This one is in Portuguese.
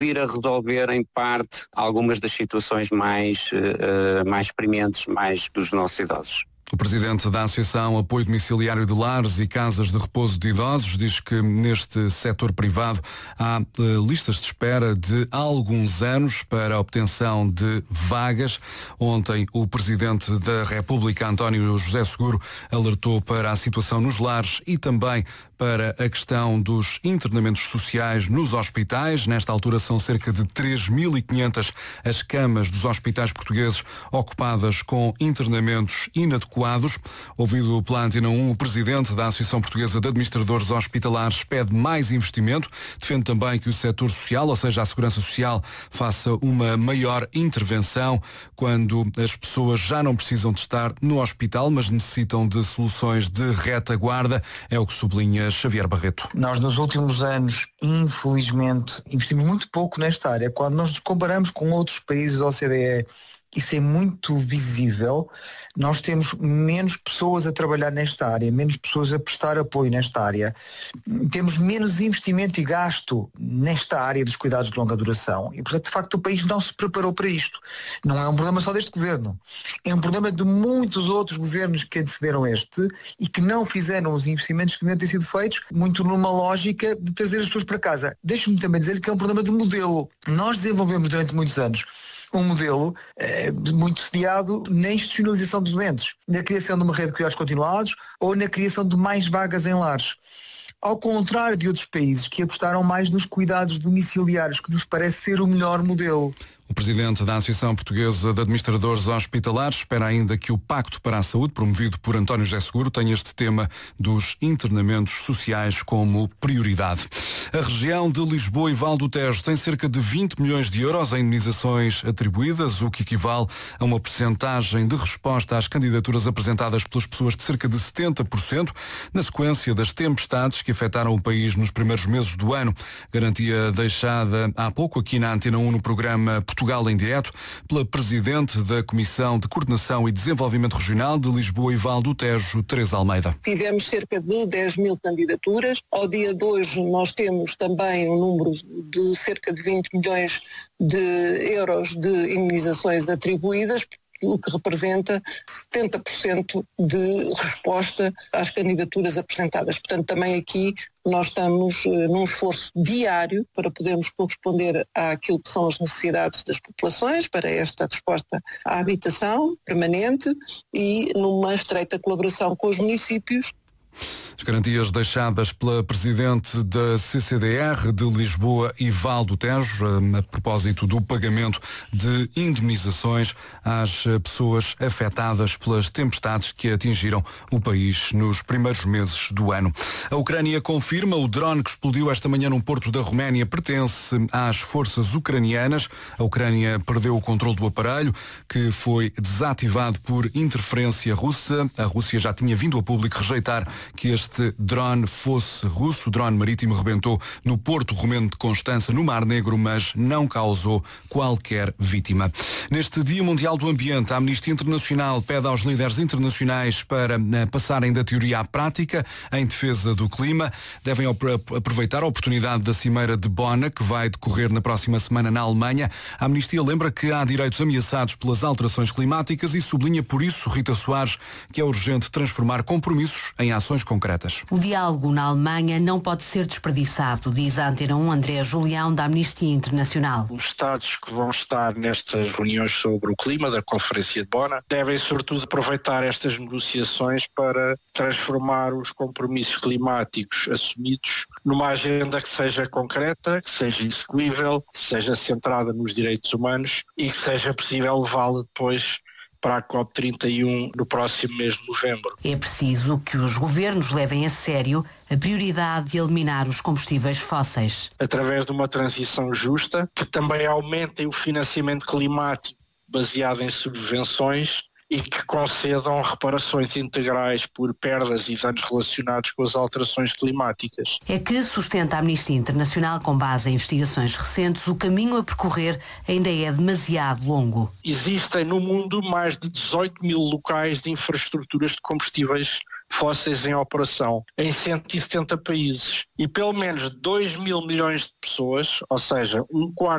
vir a resolver em parte algumas das situações mais prementes, mais dos nossos idosos. O presidente da Associação Apoio Domiciliário de Lares e Casas de Repouso de Idosos diz que neste setor privado há listas de espera de alguns anos para a obtenção de vagas. Ontem o presidente da República, António José Seguro, alertou para a situação nos lares e também para a questão dos internamentos sociais nos hospitais. Nesta altura são cerca de 3.500 as camas dos hospitais portugueses ocupadas com internamentos inadequados. Ouvido pela Antena 1, o presidente da Associação Portuguesa de Administradores Hospitalares pede mais investimento. Defende também que o setor social, ou seja, a Segurança Social, faça uma maior intervenção quando as pessoas já não precisam de estar no hospital, mas necessitam de soluções de retaguarda. É o que sublinha Xavier Barreto. Nós nos últimos anos, infelizmente, investimos muito pouco nesta área. Quando nós nos comparamos com outros países da OCDE, isso é muito visível. Nós temos menos pessoas a trabalhar nesta área, menos pessoas a prestar apoio nesta área. Temos menos investimento e gasto nesta área dos cuidados de longa duração. E, portanto, de facto, o país não se preparou para isto. Não é um problema só deste governo. É um problema de muitos outros governos que antecederam este e que não fizeram os investimentos que deviam ter sido feitos, muito numa lógica de trazer as pessoas para casa. Deixe-me também dizer que é um problema de modelo. Nós desenvolvemos durante muitos anos um modelo muito sediado na institucionalização dos doentes, na criação de uma rede de cuidados continuados ou na criação de mais vagas em lares. Ao contrário de outros países que apostaram mais nos cuidados domiciliários, que nos parece ser o melhor modelo. O presidente da Associação Portuguesa de Administradores Hospitalares espera ainda que o Pacto para a Saúde, promovido por António José Seguro, tenha este tema dos internamentos sociais como prioridade. A região de Lisboa e Val do Tejo tem cerca de 20 milhões de euros em indemnizações atribuídas, o que equivale a uma percentagem de resposta às candidaturas apresentadas pelas pessoas de cerca de 70%, na sequência das tempestades que afetaram o país nos primeiros meses do ano. Garantia deixada há pouco aqui na Antena 1 no programa Portugal em Direto pela Presidente da Comissão de Coordenação e Desenvolvimento Regional de Lisboa e Val do Tejo, Teresa Almeida. Tivemos cerca de 10 mil candidaturas. Ao dia de hoje nós temos também um número de cerca de 20 milhões de euros de indemnizações atribuídas, o que representa 70% de resposta às candidaturas apresentadas. Portanto, também aqui nós estamos num esforço diário para podermos corresponder àquilo que são as necessidades das populações, para esta resposta à habitação permanente e numa estreita colaboração com os municípios. As garantias deixadas pela Presidente da CCDR de Lisboa e Val do Tejo, a propósito do pagamento de indemnizações às pessoas afetadas pelas tempestades que atingiram o país nos primeiros meses do ano. A Ucrânia confirma o drone que explodiu esta manhã num porto da Roménia pertence às forças ucranianas. A Ucrânia perdeu o controle do aparelho, que foi desativado por interferência russa. A Rússia já tinha vindo a público rejeitar que este drone fosse russo. O drone marítimo rebentou no porto romeno de Constança, no Mar Negro, mas não causou qualquer vítima. Neste Dia Mundial do Ambiente, a Amnistia Internacional pede aos líderes internacionais para passarem da teoria à prática em defesa do clima. Devem aproveitar a oportunidade da Cimeira de Bonn, que vai decorrer na próxima semana na Alemanha. A Amnistia lembra que há direitos ameaçados pelas alterações climáticas e sublinha por isso, Rita Soares, que é urgente transformar compromissos em ações concretas. O diálogo na Alemanha não pode ser desperdiçado, diz a Antena 1 André Julião, da Amnistia Internacional. Os Estados que vão estar nestas reuniões sobre o clima da Conferência de Bonn devem, sobretudo, aproveitar estas negociações para transformar os compromissos climáticos assumidos numa agenda que seja concreta, que seja execuível, que seja centrada nos direitos humanos e que seja possível levá-la depois para a COP31 no próximo mês de novembro. É preciso que os governos levem a sério a prioridade de eliminar os combustíveis fósseis. Através de uma transição justa, que também aumentem o financiamento climático baseado em subvenções e que concedam reparações integrais por perdas e danos relacionados com as alterações climáticas. É que, sustenta a Amnistia Internacional, com base em investigações recentes, o caminho a percorrer ainda é demasiado longo. Existem no mundo mais de 18 mil locais de infraestruturas de combustíveis fósseis em operação em 170 países e pelo menos 2 mil milhões de pessoas, ou seja, um quarto